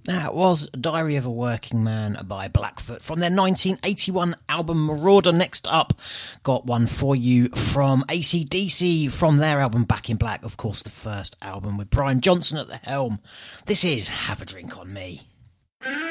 That was Diary of a Working Man by Blackfoot from their 1981 album Marauder. Next up, got one for you from AC/DC from their album Back in Black, of course the first album with Brian Johnson at the helm. This is Have a Drink on Me.